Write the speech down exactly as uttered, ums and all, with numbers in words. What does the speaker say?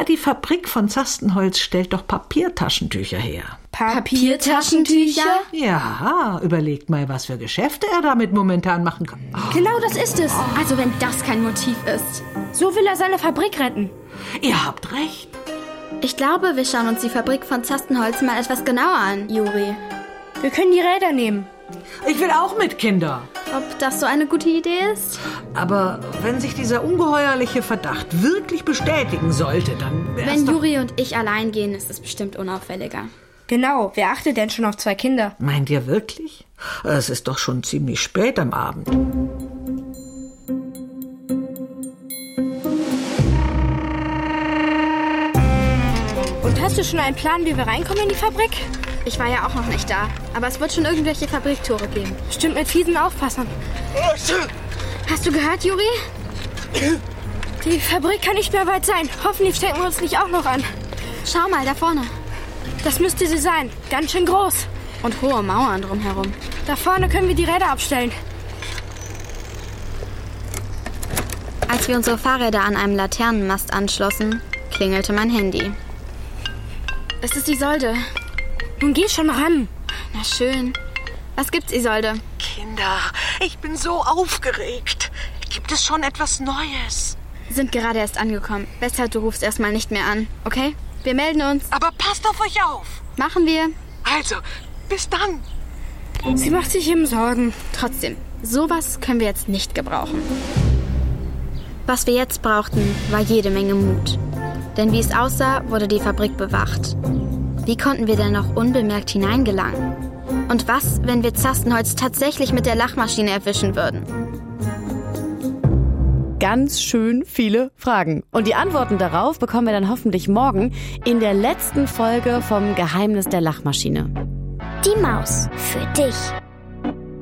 Na, die Fabrik von Zastenholz stellt doch Papiertaschentücher her. Papiertaschentücher? Ja, überlegt mal, was für Geschäfte er damit momentan machen kann. Oh. Genau, das ist es. Also wenn das kein Motiv ist. So will er seine Fabrik retten. Ihr habt recht. Ich glaube, wir schauen uns die Fabrik von Zastenholz mal etwas genauer an, Juri. Wir können die Räder nehmen. Ich will auch mit, Kinder. Ob das so eine gute Idee ist? Aber wenn sich dieser ungeheuerliche Verdacht wirklich bestätigen sollte, dann wär's Wenn doch... Juri und ich allein gehen, ist es bestimmt unauffälliger. Genau, wer achtet denn schon auf zwei Kinder? Meint ihr wirklich? Es ist doch schon ziemlich spät am Abend. Und hast du schon einen Plan, wie wir reinkommen in die Fabrik? Ich war ja auch noch nicht da, aber es wird schon irgendwelche Fabriktore geben. Stimmt, mit fiesen Aufpassern. Hast du gehört, Juri? Die Fabrik kann nicht mehr weit sein. Hoffentlich stecken wir uns nicht auch noch an. Schau mal, da vorne. Das müsste sie sein. Ganz schön groß. Und hohe Mauern drumherum. Da vorne können wir die Räder abstellen. Als wir unsere Fahrräder an einem Laternenmast anschlossen, klingelte mein Handy. Es ist Isolde. Nun geh schon ran. Na schön. Was gibt's, Isolde? Kinder, ich bin so aufgeregt. Gibt es schon etwas Neues? Wir sind gerade erst angekommen. Weshalb du rufst erstmal nicht mehr an, okay? Wir melden uns. Aber passt auf euch auf. Machen wir. Also, bis dann. Sie macht sich eben Sorgen. Trotzdem, sowas können wir jetzt nicht gebrauchen. Was wir jetzt brauchten, war jede Menge Mut. Denn wie es aussah, wurde die Fabrik bewacht. Wie konnten wir denn noch unbemerkt hineingelangen? Und was, wenn wir Zastenholz tatsächlich mit der Lachmaschine erwischen würden? Ganz schön viele Fragen. Und die Antworten darauf bekommen wir dann hoffentlich morgen in der letzten Folge vom Geheimnis der Lachmaschine. Die Maus für dich.